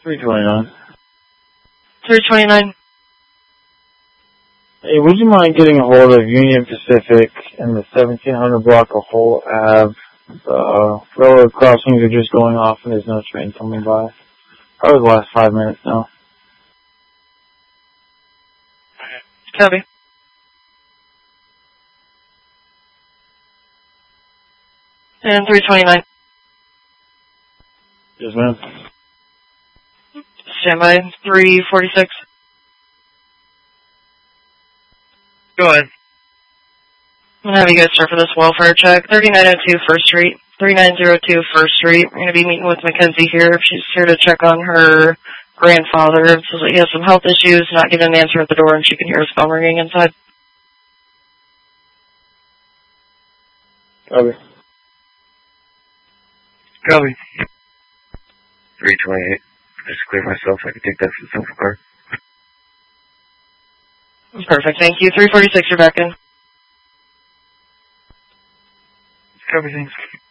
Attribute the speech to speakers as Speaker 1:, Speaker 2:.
Speaker 1: 329.
Speaker 2: 329.
Speaker 1: Hey, would you mind getting a hold of Union Pacific in the 1700 block of Hull Ave? The railroad crossings are just going off and there's no train coming by. Probably the last 5 minutes now.
Speaker 2: Copy. And 329.
Speaker 1: Yes, ma'am.
Speaker 2: Standby. 346.
Speaker 3: Go ahead.
Speaker 2: I'm going to have you guys start for this welfare check. 3902 First Street. 3902 First Street. We're going to be meeting with Mackenzie here. She's here to check on her grandfather. So he has some health issues, not getting an answer at the door, and she can hear his phone ringing inside.
Speaker 1: Copy.
Speaker 3: Copy. 328. Just clear myself. I can take that for the sofa car.
Speaker 2: Perfect. Thank you. 346, you're back in.
Speaker 3: Copy, thanks.